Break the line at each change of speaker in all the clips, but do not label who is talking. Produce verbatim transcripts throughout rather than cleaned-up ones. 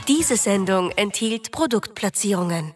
Diese Sendung enthielt Produktplatzierungen.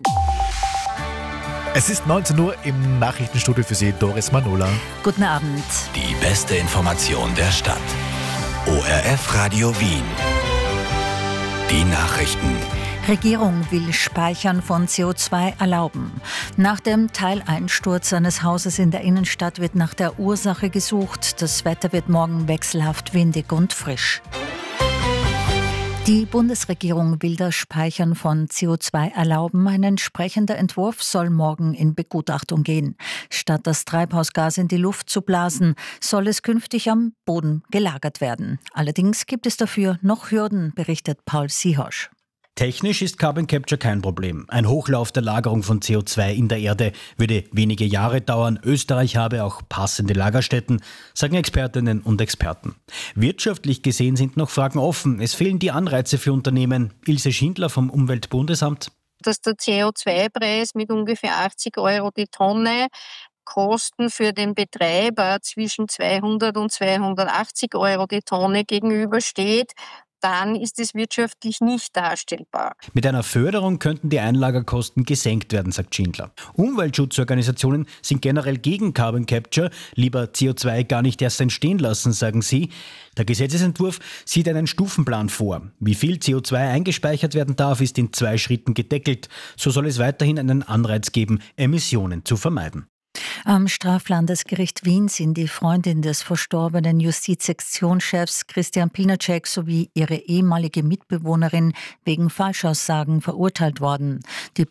Es ist neunzehn Uhr im Nachrichtenstudio für Sie, Doris Manola.
Guten Abend.
Die beste Information der Stadt. O R F Radio Wien. Die Nachrichten.
Regierung will Speichern von C O zwei erlauben. Nach dem Teileinsturz eines Hauses in der Innenstadt wird nach der Ursache gesucht. Das Wetter wird morgen wechselhaft windig und frisch. Die Bundesregierung will das Speichern von C O zwei erlauben. Ein entsprechender Entwurf soll morgen in Begutachtung gehen. Statt das Treibhausgas in die Luft zu blasen, soll es künftig am Boden gelagert werden. Allerdings gibt es dafür noch Hürden, berichtet Paul Siehosch.
Technisch ist Carbon Capture kein Problem. Ein Hochlauf der Lagerung von C O zwei in der Erde würde wenige Jahre dauern. Österreich habe auch passende Lagerstätten, sagen Expertinnen und Experten. Wirtschaftlich gesehen sind noch Fragen offen. Es fehlen die Anreize für Unternehmen. Ilse Schindler vom Umweltbundesamt.
Dass der C O zwei Preis mit ungefähr achtzig Euro die Tonne, Kosten für den Betreiber zwischen zweihundert und zweihundertachtzig Euro die Tonne gegenübersteht, dann ist es wirtschaftlich nicht darstellbar.
Mit einer Förderung könnten die Einlagerkosten gesenkt werden, sagt Schindler. Umweltschutzorganisationen sind generell gegen Carbon Capture, lieber C O zwei gar nicht erst entstehen lassen, sagen sie. Der Gesetzesentwurf sieht einen Stufenplan vor. Wie viel C O zwei eingespeichert werden darf, ist in zwei Schritten gedeckelt. So soll es weiterhin einen Anreiz geben, Emissionen zu vermeiden.
Am Straflandesgericht Wien sind die Freundin des verstorbenen Justizsektionschefs Christian Pilnacek sowie ihre ehemalige Mitbewohnerin wegen Falschaussagen verurteilt worden. Die